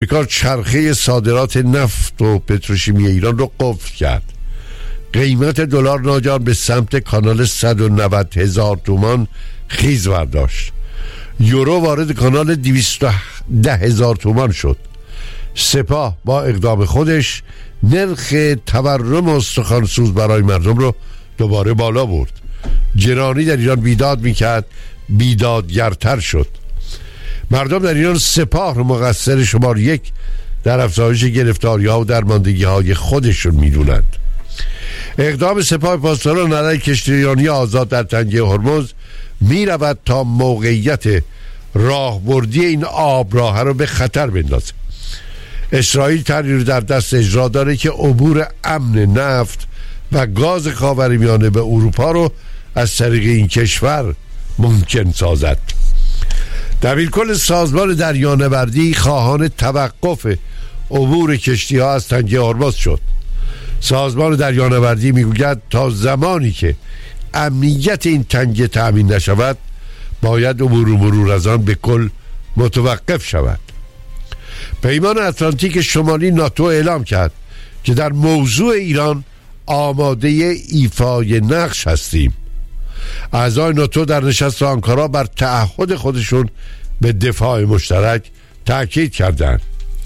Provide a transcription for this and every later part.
آمریکا چرخه صادرات نفت و پتروشیمی ایران رو قفل کرد. قیمت دلار ناگهان به سمت کانال 190,000 تومان خیز برداشت. یورو وارد کانال 210,000 تومان شد. سپاه با اقدام خودش نرخ تورم استخوان‌سوز برای مردم رو دوباره بالا برد. گرانی در ایران بیداد میکرد، بیدادگرتر شد. مردم در ایران سپاه رو مقصر شمار یک در افزایش گرفتاری‌ها و درماندگی‌های خودشون میدونند. اقدام سپاه پاسداران علیه کشتیرانی آزاد در تنگه هرمز میرود تا موقعیت راهبردی این آبراه رو به خطر بندازه. اسرائیل طرحی رو در دست اجرا داره که عبور امن نفت و گاز خاورمیانه به اروپا رو از طریق این کشور ممکن سازد. دبیرکل سازمان دریانوردی خواهان توقف عبور کشتی ها از تنگه هرمز شد. سازمان دریانوردی میگوید تا زمانی که امنیت این تنگه تأمین نشود باید عبور و مرور از آن به کل متوقف شود. پیمان اتلانتیک شمالی ناتو اعلام کرد که در موضوع ایران آماده ایفای نقش هستیم. اعضای ناتو در نشست آنکارا بر تعهد خودشون به دفاع مشترک تاکید کردند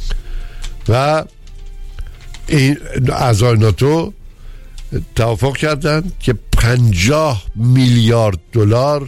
و این اعضای ناتو توافق کردند که 50 میلیارد دلار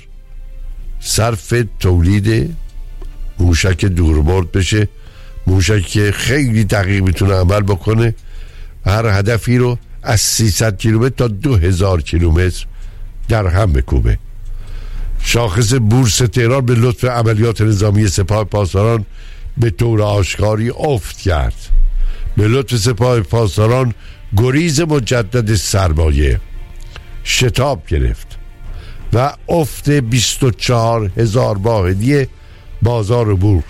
صرف تولید موشک دوربرد بشه، موشکی که خیلی دقیق میتونه عمل بکنه، هر هدفی رو از 300 کیلومتر تا 2000 کیلومتر در هم بکوبه. شاخص بورس تهران به لطف عملیات نظامی سپاه پاسداران به طور آشکاری افت کرد. به لطف سپاه پاسداران گریز مجدد سرمایه شتاب گرفت و افت 24,000 واحدی بازار بورس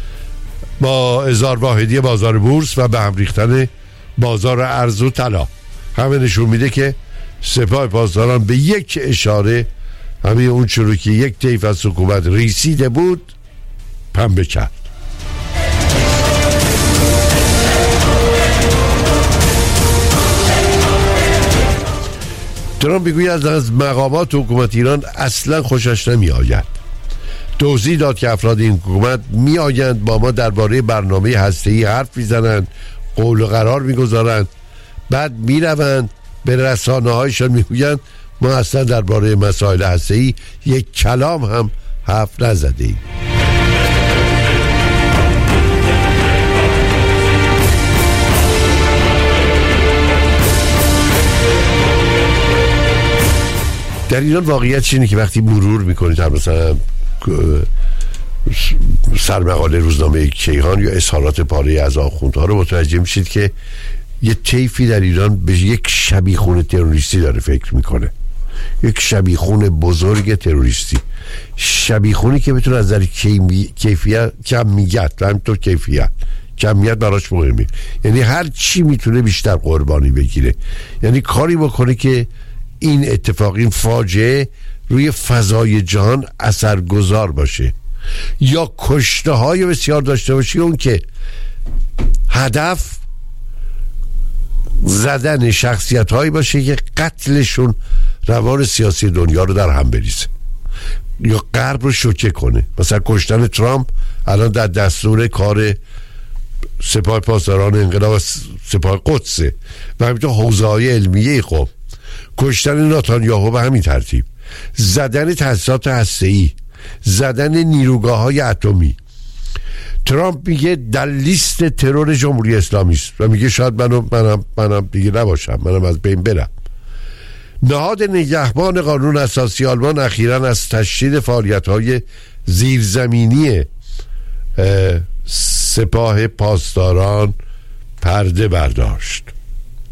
با 1000 واحدی بازار بورس و به هم ریختن بازار ارز و طلا همه نشون میده که سپاه پاسداران به یک اشاره همه اون چرو که یک طیف از حکومت ریسیده بود پنبه کرد. ترامپ میگوید از مقامات حکومت ایران اصلا خوشش نمی آید. توضیح داد که افراد این حکومت می آیند با ما درباره برنامه هسته‌ای حرف میزنند، قول و قرار میگذارند، بعد میروند به رسانه هایشان میگویند ما اصلا درباره مسائل هسته‌ای یک کلام هم حرف نزدیم. در ایران واقعیت اینه که وقتی مرور میکنید مثلا سرمقاله روزنامه کیهان یا اظهارات پاره از آخوندها رو متوجه میشید که یه طیفی در ایران به یک شبیخون تروریستی داره فکر میکنه، یک شبیخون بزرگ تروریستی، شبیخونی که بتونه از نظر کیفیت کمیت و همینطور کمیت براش مهمه، یعنی هر چی میتونه بیشتر قربانی بگیره، یعنی کاری بکنه که این اتفاق، این فاجعه روی فضای جهان اثرگذار باشه، یا کشته های بسیار داشته باشه اون که هدف زدن شخصیت هایی باشه که قتلشون روان سیاسی دنیا رو در هم بریزه یا غرب رو شوکه کنه. مثلا کشتن ترامپ الان در دستور کار سپاه پاسداران انقلاب سپاه قدسه و همینطور حوزه‌های علمیه. خب کشتن نتانیاهو به همین ترتیب، زدن تأسیسات هسته‌ای، زدن نیروگاه‌های اتمی. ترامپ میگه در لیست ترور جمهوری اسلامی است و میگه شاید منم دیگه نباشم، منم از بین برم. نهاد نگهبان قانون اساسی آلمان اخیراً از تشدید فعالیت‌های زیرزمینی سپاه پاسداران پرده برداشت.